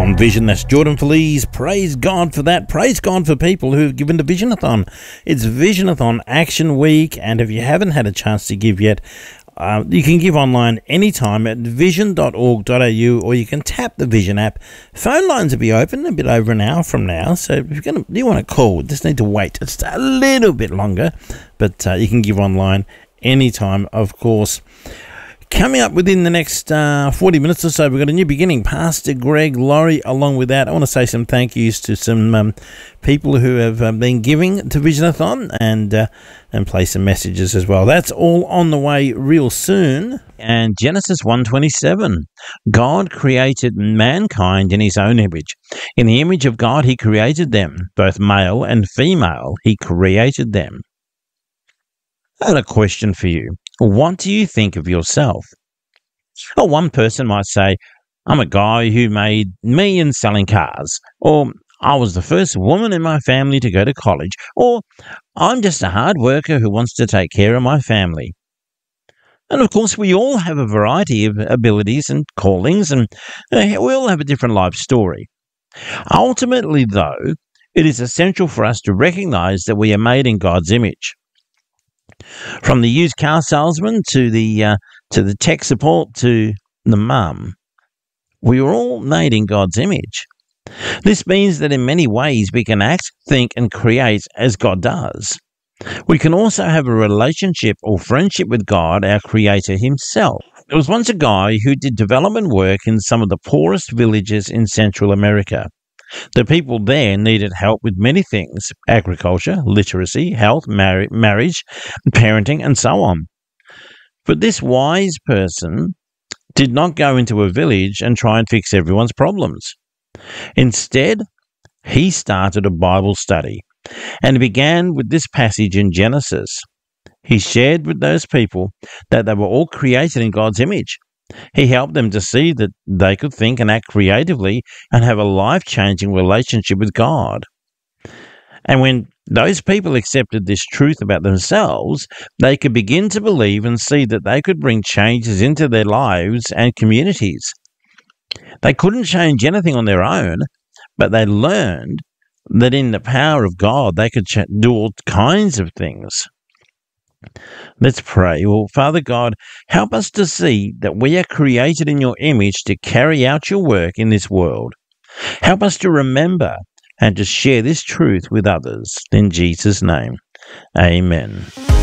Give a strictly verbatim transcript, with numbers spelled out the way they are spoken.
on Vision. That's Jordan Feliz. Praise God for that. Praise God for people who have given to Visionathon. It's Visionathon Action Week, and if you haven't had a chance to give yet, uh, you can give online anytime at vision dot org dot a u, or you can tap the Vision app. Phone lines will be open a bit over an hour from now, so if you're gonna, you want to call, just need to wait just a little bit longer, but uh, you can give online anytime, of course. Coming up within the next uh, forty minutes or so, we've got a new beginning. Pastor Greg Laurie. Along with that, I want to say some thank yous to some um, people who have uh, been giving to Visionathon, and uh, and play some messages as well. That's all on the way real soon. And Genesis one twenty-seven, God created mankind in his own image. In the image of God, he created them, both male and female. He created them. I had a question for you. What do you think of yourself? Well, one person might say, I'm a guy who made millions selling cars, or I was the first woman in my family to go to college, or I'm just a hard worker who wants to take care of my family. And of course, we all have a variety of abilities and callings, and we all have a different life story. Ultimately, though, it is essential for us to recognize that we are made in God's image. From the used car salesman to the uh, to the tech support to the mum, we are all made in God's image. This means that in many ways we can act, think, and create as God does. We can also have a relationship or friendship with God, our Creator himself. There was once a guy who did development work in some of the poorest villages in Central America. The people there needed help with many things: agriculture, literacy, health, mar- marriage, parenting, and so on. But this wise person did not go into a village and try and fix everyone's problems. Instead, he started a Bible study, and began with this passage in Genesis. He shared with those people that they were all created in God's image. He helped them to see that they could think and act creatively and have a life-changing relationship with God. And when those people accepted this truth about themselves, they could begin to believe and see that they could bring changes into their lives and communities. They couldn't change anything on their own, but they learned that in the power of God, they could ch- do all kinds of things. Let's pray. Well, Father God, help us to see that we are created in your image to carry out your work in this world. Help us to remember and to share this truth with others. In Jesus' name, amen.